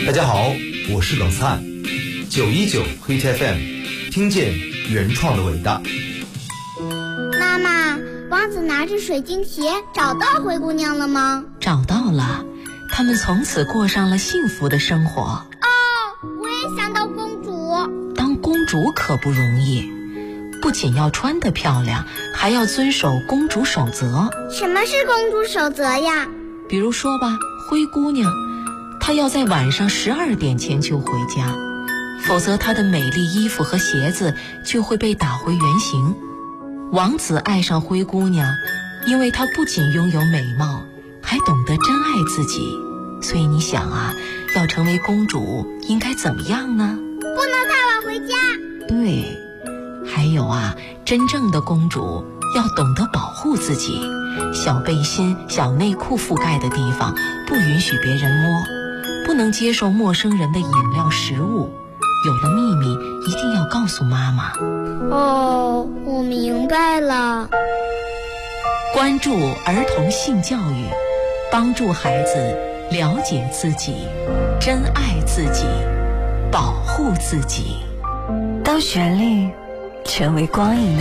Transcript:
大家好，我是冷灿，919 Hit FM， 听见原创的伟大。 妈妈，王子拿着水晶鞋找到灰姑娘了吗？ 找到了，他们从此过上了幸福的生活。 哦，我也想当公主。 当公主可不容易，不仅要穿得漂亮，还要遵守公主守则。 什么是公主守则呀？ 比如说吧，灰姑娘，她要在晚上12点前就回家，否则她的美丽衣服和鞋子就会被打回原形。王子爱上灰姑娘，因为她不仅拥有美貌，还懂得珍爱自己。所以你想啊，要成为公主应该怎么样呢？ 不能太晚回家。 对，还有啊，真正的公主要懂得保护自己，小背心、小内裤覆盖的地方不允许别人摸，不能接受陌生人的饮料、食物。有了秘密一定要告诉妈妈。 哦，我明白了。 关注儿童性教育，帮助孩子了解自己，珍爱自己，保护自己。 当旋律成为光影